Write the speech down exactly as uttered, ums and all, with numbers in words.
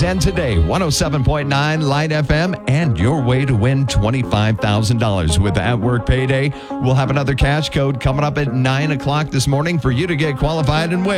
and today, one oh seven point nine Light F M, and your way to win twenty-five thousand dollars with At Work Payday. We'll have another cash code coming up at nine o'clock this morning for you to get qualified and win.